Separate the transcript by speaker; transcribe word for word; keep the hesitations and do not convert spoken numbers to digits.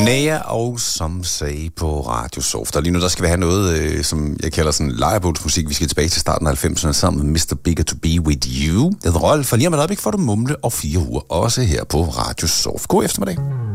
Speaker 1: Nea og Some Say på Radio Soft. Og lige nu der skal vi have noget, øh, som jeg kalder sådan lejrebålsmusik. Vi skal tilbage til starten af halvfemserne sammen med mister Bigger to Be With You. Jeg hedder Rolf, for lige om et øjeblik får du mumle og fire uger, også her på Radio Soft. God eftermiddag.